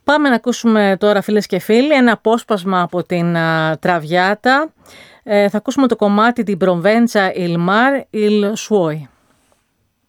Πάμε να ακούσουμε τώρα, φίλες και φίλοι, ένα απόσπασμα από την Traviata. Θα ακούσουμε το κομμάτι «Την Provenza il Mar il Suoi».